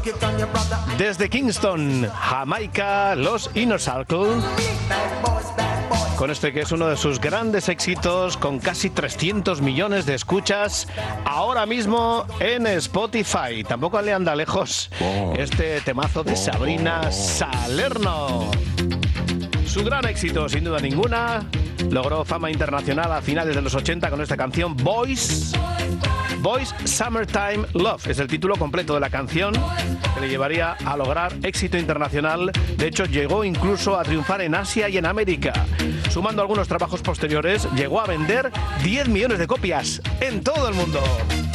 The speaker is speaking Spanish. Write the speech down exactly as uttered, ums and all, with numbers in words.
Desde Kingston, Jamaica, los Inner Circle, con este que es uno de sus grandes éxitos, con casi trescientos millones de escuchas ahora mismo en Spotify. Tampoco le anda lejos este temazo de Sabrina Salerno. Su gran éxito, sin duda ninguna, logró fama internacional a finales de los ochenta con esta canción Boys. Boys Summertime Love es el título completo de la canción, que le llevaría a lograr éxito internacional. De hecho, llegó incluso a triunfar en Asia y en América. Sumando algunos trabajos posteriores, llegó a vender diez millones de copias en todo el mundo.